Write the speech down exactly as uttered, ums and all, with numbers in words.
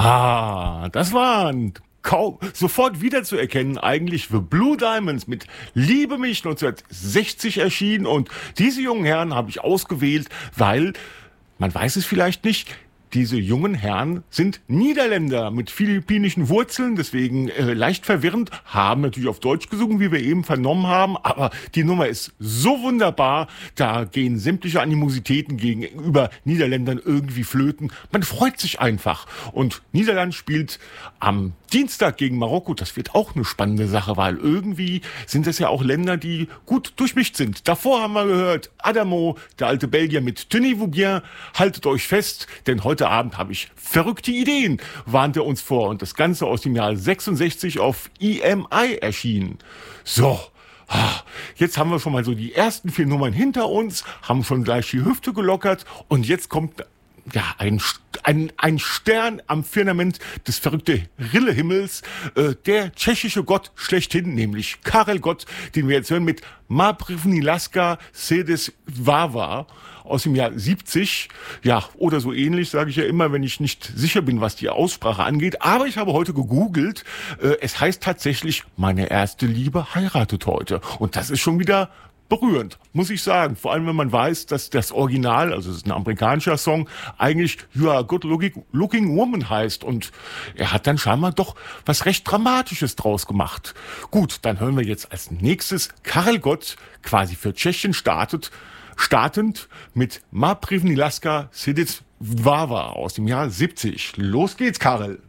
Ah, das waren kaum sofort wiederzuerkennen eigentlich The Blue Diamonds mit Liebe mich neunzehnhundertsechzig erschienen, und diese jungen Herren habe ich ausgewählt, weil, man weiß es vielleicht nicht, diese jungen Herren sind Niederländer mit philippinischen Wurzeln, deswegen äh, leicht verwirrend, haben natürlich auf Deutsch gesungen, wie wir eben vernommen haben, aber die Nummer ist so wunderbar, da gehen sämtliche Animositäten gegenüber Niederländern irgendwie flöten. Man freut sich einfach. Und Niederland spielt am Dienstag gegen Marokko. Das wird auch eine spannende Sache, weil irgendwie sind es ja auch Länder, die gut durchmischt sind. Davor haben wir gehört, Adamo, der alte Belgier mit Tenez-vous bien, haltet euch fest, denn heute Abend habe ich verrückte Ideen, warnt er uns vor. Und das Ganze aus dem Jahr sechsundsechzig auf E M I erschienen. So, jetzt haben wir schon mal so die ersten vier Nummern hinter uns, haben schon gleich die Hüfte gelockert, und jetzt kommt ja ein, ein, ein Stern am Firmament des verrückten Rillehimmels, äh, der tschechische Gott schlechthin, nämlich Karel Gott, den wir jetzt hören mit Ma první láska sedes Vava aus dem Jahr siebzig, ja, oder so ähnlich, sage ich ja immer, wenn ich nicht sicher bin, was die Aussprache angeht. Aber ich habe heute gegoogelt, äh, es heißt tatsächlich, meine erste Liebe heiratet heute. Und das ist schon wieder berührend, muss ich sagen. Vor allem, wenn man weiß, dass das Original, also es ist ein amerikanischer Song, eigentlich You are a good looking, looking woman heißt. Und er hat dann scheinbar doch was recht Dramatisches draus gemacht. Gut, dann hören wir jetzt als nächstes Karel Gott, quasi für Tschechien startet, startend mit Ma první láska sedes Vava aus dem Jahr siebzig. Los geht's, Karel.